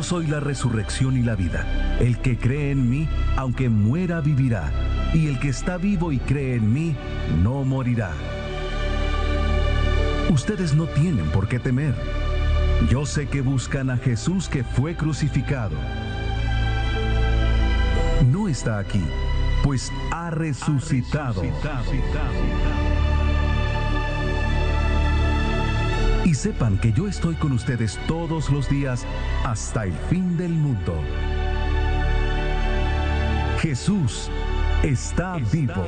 Yo soy la resurrección y la vida. El que cree en mí, aunque muera, vivirá. Y el que está vivo y cree en mí, no morirá. Ustedes no tienen por qué temer. Yo sé que buscan a Jesús que fue crucificado. No está aquí, pues ha resucitado. Y sepan que yo estoy con ustedes todos los días hasta el fin del mundo. Jesús está vivo.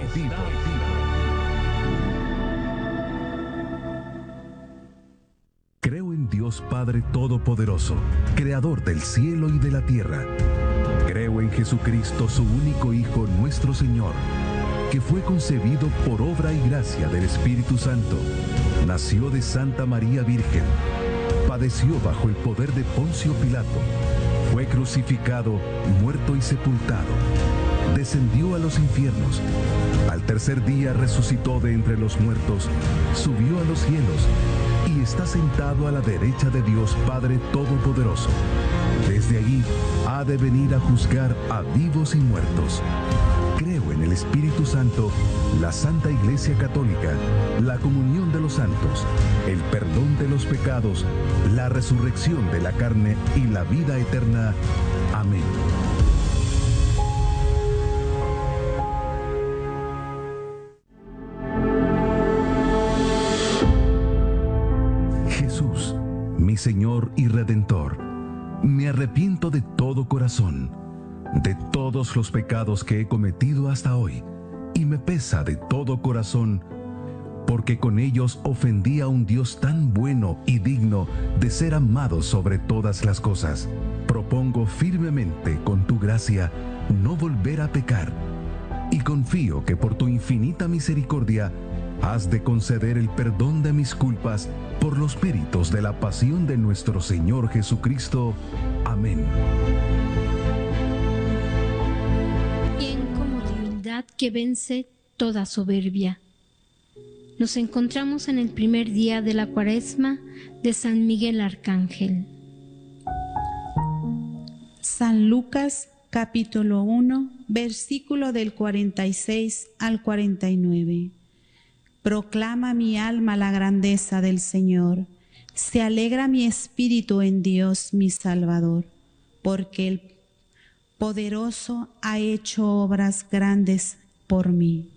Creo en Dios Padre Todopoderoso, Creador del cielo y de la tierra. Creo en Jesucristo, su único Hijo, nuestro Señor, que fue concebido por obra y gracia del Espíritu Santo. Nació de Santa María Virgen. Padeció bajo el poder de Poncio Pilato. Fue crucificado, muerto y sepultado. Descendió a los infiernos. Al tercer día resucitó de entre los muertos, subió a los cielos y está sentado a la derecha de Dios Padre Todopoderoso. Desde allí ha de venir a juzgar a vivos y muertos. Creo en el Espíritu Santo, la Santa Iglesia Católica, la comunión de los santos, el perdón de los pecados, la resurrección de la carne y la vida eterna. Amén. Jesús, mi Señor y Redentor, me arrepiento de todo corazón de todos los pecados que he cometido hasta hoy, y me pesa de todo corazón, porque con ellos ofendí a un Dios tan bueno y digno de ser amado sobre todas las cosas. Propongo firmemente, con tu gracia, no volver a pecar, y confío que por tu infinita misericordia has de conceder el perdón de mis culpas por los méritos de la pasión de nuestro Señor Jesucristo. Amén. Que vence toda soberbia. Nos encontramos en el primer día de la Cuaresma de San Miguel Arcángel. San Lucas, capítulo 1, versículo del 46 al 49. Proclama mi alma la grandeza del Señor. Se alegra mi espíritu en Dios mi Salvador, porque el poderoso ha hecho obras grandes por mí.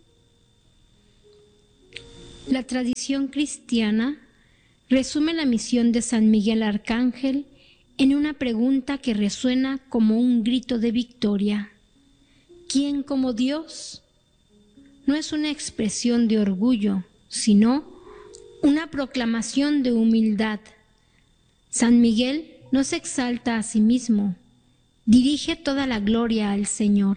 La tradición cristiana resume la misión de San Miguel Arcángel en una pregunta que resuena como un grito de victoria. ¿Quién como Dios? No es una expresión de orgullo, sino una proclamación de humildad. San Miguel no se exalta a sí mismo, dirige toda la gloria al Señor.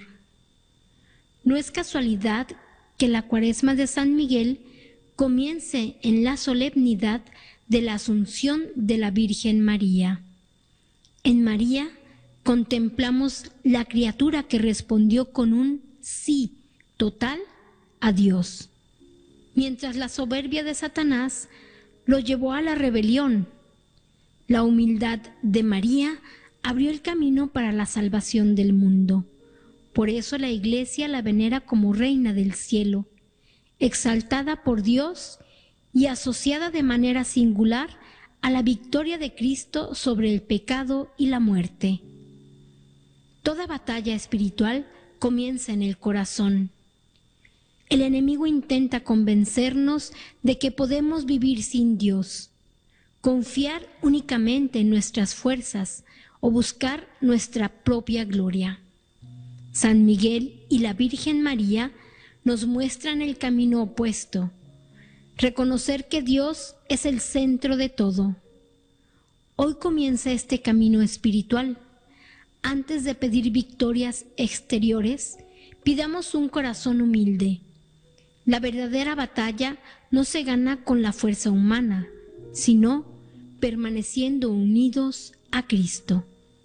No es casualidad que la Cuaresma de San Miguel comience en la solemnidad de la Asunción de la Virgen María. En María contemplamos la criatura que respondió con un sí total a Dios, mientras la soberbia de Satanás lo llevó a la rebelión. La humildad de María abrió el camino para la salvación del mundo. Por eso la Iglesia la venera como Reina del Cielo, exaltada por Dios y asociada de manera singular a la victoria de Cristo sobre el pecado y la muerte. Toda batalla espiritual comienza en el corazón. El enemigo intenta convencernos de que podemos vivir sin Dios, confiar únicamente en nuestras fuerzas o buscar nuestra propia gloria. San Miguel y la Virgen María nos muestran el camino opuesto, reconocer que Dios es el centro de todo. Hoy comienza este camino espiritual. Antes de pedir victorias exteriores, pidamos un corazón humilde. La verdadera batalla no se gana con la fuerza humana, sino permaneciendo unidos a Cristo.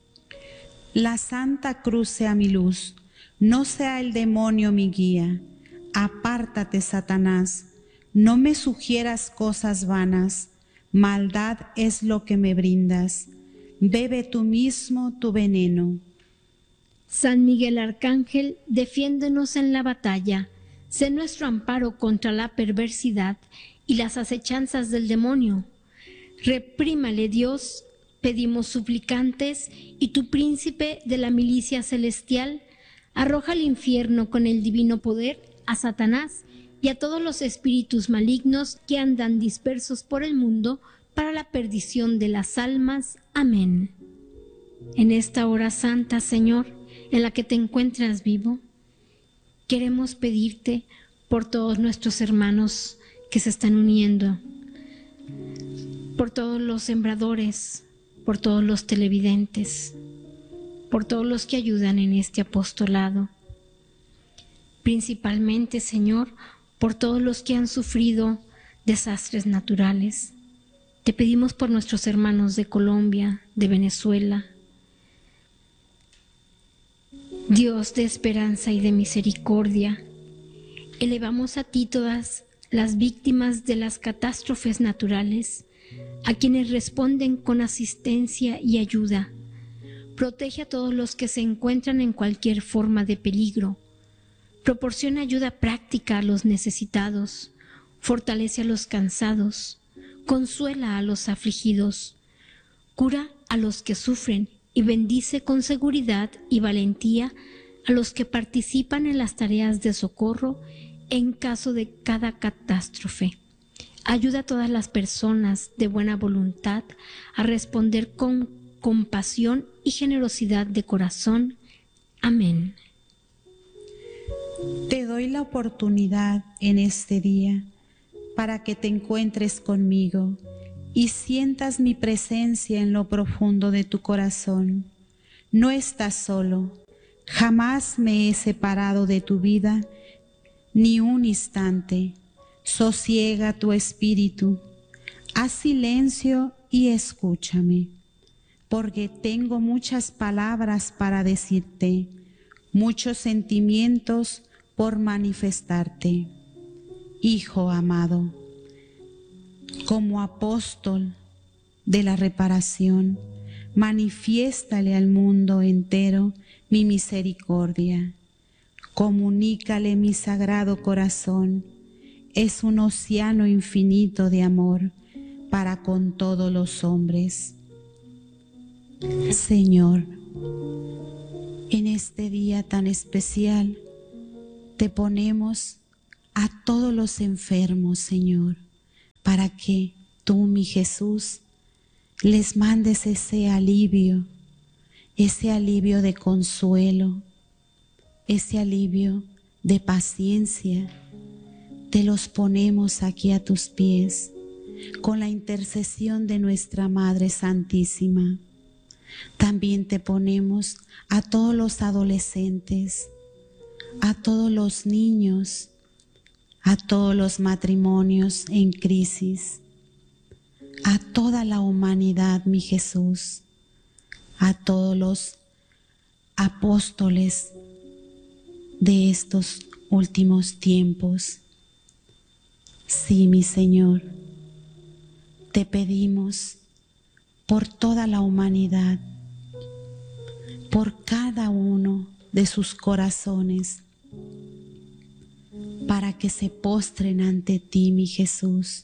La Santa Cruz sea mi luz, no sea el demonio mi guía. Apártate, Satanás, no me sugieras cosas vanas, maldad es lo que me brindas. bebe tú mismo tu veneno. San Miguel Arcángel, defiéndenos en la batalla, sé nuestro amparo contra la perversidad y las acechanzas del demonio. Reprímale Dios, pedimos suplicantes, y tu príncipe de la milicia celestial, arroja al infierno con el divino poder a Satanás y a todos los espíritus malignos que andan dispersos por el mundo para la perdición de las almas. Amén. En esta hora santa, Señor, en la que te encuentras vivo, queremos pedirte por todos nuestros hermanos que se están uniendo, por todos los sembradores, por todos los televidentes, por todos los que ayudan en este apostolado. Principalmente, Señor, por todos los que han sufrido desastres naturales. Te pedimos por nuestros hermanos de Colombia, de Venezuela. Dios de esperanza y de misericordia, elevamos a ti todas las víctimas de las catástrofes naturales, a quienes responden con asistencia y ayuda. Protege a todos los que se encuentran en cualquier forma de peligro. Proporciona ayuda práctica a los necesitados. Fortalece a los cansados. Consuela a los afligidos. Cura a los que sufren y bendice con seguridad y valentía a los que participan en las tareas de socorro en caso de cada catástrofe. Ayuda a todas las personas de buena voluntad a responder con compasión y generosidad de corazón. Amén. Te doy la oportunidad en este día para que te encuentres conmigo y sientas mi presencia en lo profundo de tu corazón. No estás solo. Jamás me he separado de tu vida, ni un instante. Sosiega tu espíritu, haz silencio y escúchame, porque tengo muchas palabras para decirte, muchos sentimientos por manifestarte. Hijo amado, como apóstol de la reparación, manifiéstale al mundo entero mi misericordia. Comunícale mi sagrado corazón. Es un océano infinito de amor para con todos los hombres. Señor, en este día tan especial, te ponemos a todos los enfermos, Señor, para que tú, mi Jesús, les mandes ese alivio de consuelo, ese alivio de paciencia. Te los ponemos aquí a tus pies, con la intercesión de nuestra Madre Santísima. También te ponemos a todos los adolescentes, a todos los niños, a todos los matrimonios en crisis, a toda la humanidad, mi Jesús, a todos los apóstoles de estos últimos tiempos. Sí, mi Señor, te pedimos por toda la humanidad, por cada uno de sus corazones, para que se postren ante ti, mi Jesús.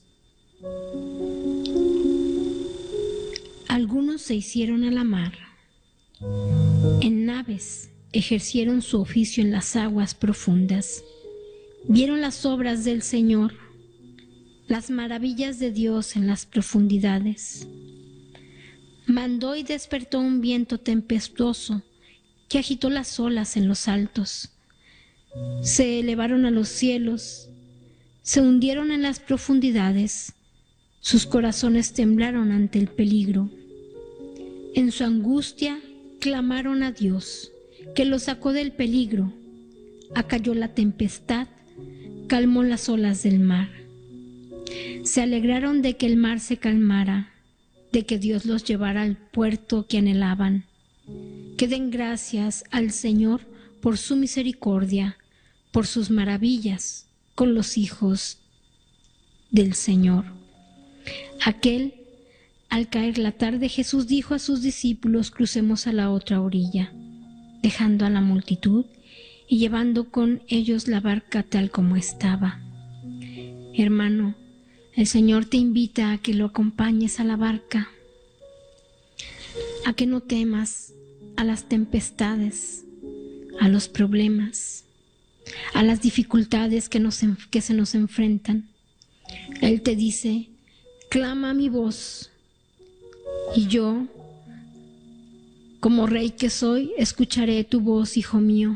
Algunos se hicieron a la mar, en naves ejercieron su oficio en las aguas profundas, vieron las obras del Señor, las maravillas de Dios en las profundidades. Mandó y despertó un viento tempestuoso que agitó las olas en los altos. Se elevaron a los cielos, se hundieron en las profundidades, sus corazones temblaron ante el peligro. En su angustia clamaron a Dios, que los sacó del peligro. Acalló la tempestad, calmó las olas del mar. Se alegraron de que el mar se calmara, de que Dios los llevara al puerto que anhelaban. Que den gracias al Señor por su misericordia, por sus maravillas con los hijos del Señor. Aquel Al caer la tarde, Jesús dijo a sus discípulos: crucemos a la otra orilla, dejando a la multitud y llevando con ellos la barca tal como estaba. Hermano, el Señor te invita a que lo acompañes a la barca, a que no temas a las tempestades, a los problemas, a las dificultades que se nos enfrentan. Él te dice: clama mi voz, y yo, como rey que soy, escucharé tu voz, hijo mío.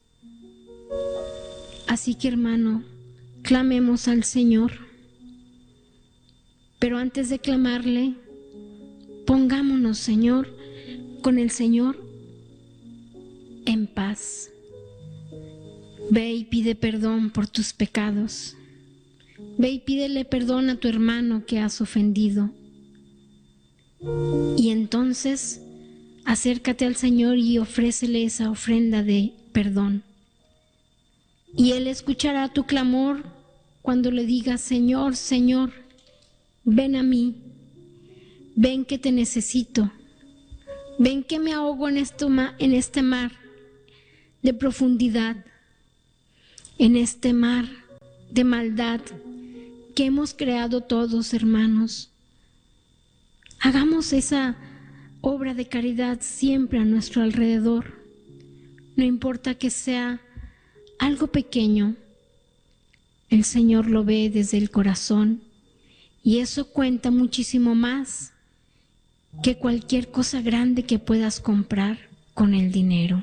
Así que, hermano, clamemos al Señor. Pero antes de clamarle, pongámonos, Señor, con el Señor en paz. Ve y pide perdón por tus pecados. Ve y pídele perdón a tu hermano que has ofendido. Y entonces acércate al Señor y ofrécele esa ofrenda de perdón. Y Él escuchará tu clamor cuando le digas: Señor, Señor, ven a mí, ven que te necesito, ven que me ahogo en este mar de profundidad, en este mar de maldad que hemos creado todos, hermanos. Hagamos esa obra de caridad siempre a nuestro alrededor, no importa que sea algo pequeño. El Señor lo ve desde el corazón y eso cuenta muchísimo más que cualquier cosa grande que puedas comprar con el dinero.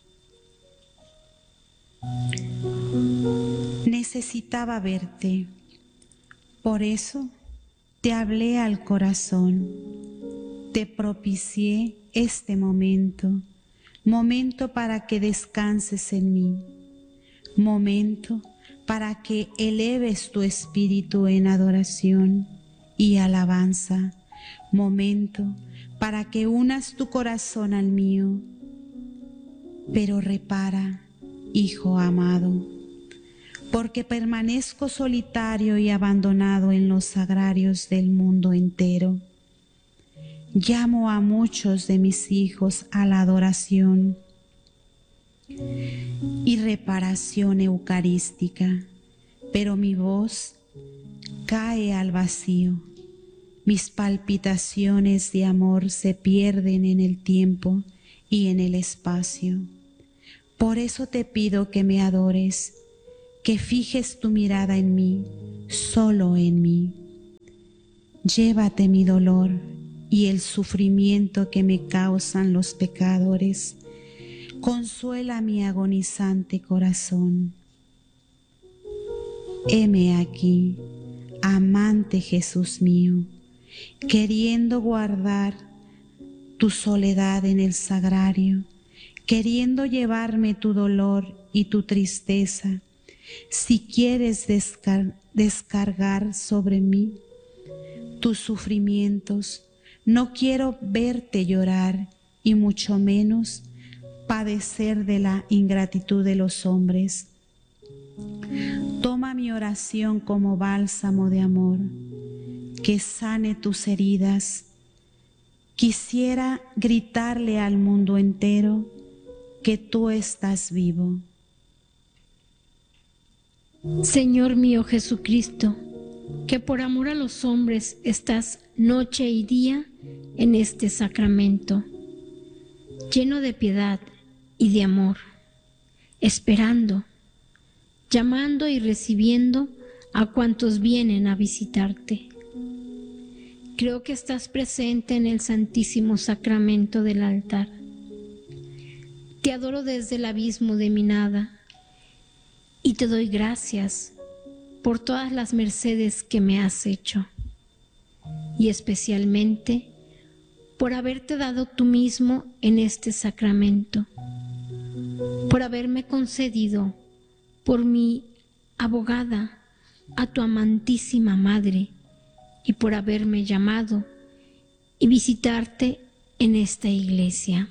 Necesitaba verte, por eso te hablé al corazón, te propicié este momento para que descanses en mí, momento para que eleves tu espíritu en adoración y alabanza, momento para que unas tu corazón al mío. Pero repara, hijo amado, porque permanezco solitario y abandonado en los agrarios del mundo entero. Llamo a muchos de mis hijos a la adoración y reparación eucarística, pero mi voz cae al vacío. Mis palpitaciones de amor se pierden en el tiempo y en el espacio. Por eso te pido que me adores, que fijes tu mirada en mí, solo en mí. Llévate mi dolor y el sufrimiento que me causan los pecadores. Consuela mi agonizante corazón. Heme aquí, amante Jesús mío, queriendo guardar tu soledad en el sagrario, queriendo llevarme tu dolor y tu tristeza. Si quieres descargar sobre mí tus sufrimientos, no quiero verte llorar y mucho menos padecer de la ingratitud de los hombres. Toma mi oración como bálsamo de amor, que sane tus heridas. Quisiera gritarle al mundo entero que tú estás vivo. Señor mío Jesucristo, que por amor a los hombres estás noche y día en este sacramento, lleno de piedad y de amor, esperando, llamando y recibiendo a cuantos vienen a visitarte. Creo que estás presente en el Santísimo Sacramento del altar. Te adoro desde el abismo de mi nada y te doy gracias por todas las mercedes que me has hecho, y especialmente por haberte dado tú mismo en este sacramento, por haberme concedido por mi abogada a tu amantísima Madre y por haberme llamado y visitarte en esta iglesia.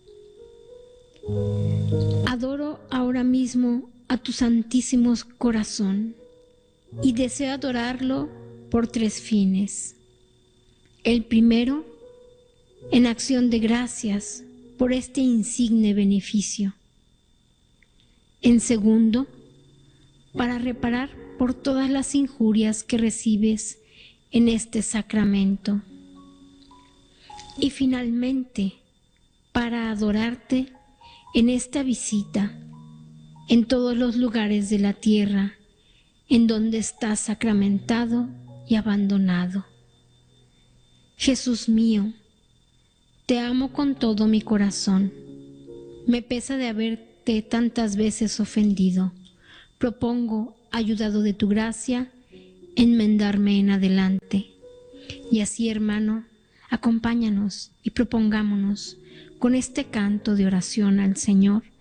Adoro ahora mismo a tu Santísimo Corazón y deseo adorarlo por tres fines: El primero, en acción de gracias por este insigne beneficio. En segundo, para reparar por todas las injurias que recibes en este sacramento. Y finalmente, para adorarte en esta visita, en todos los lugares de la tierra, en donde estás sacramentado y abandonado. Jesús mío, te amo con todo mi corazón. Me pesa de haberte tantas veces ofendido. Propongo, ayudado de tu gracia, enmendarme en adelante. Y así, hermano, acompáñanos y propongámonos con este canto de oración al Señor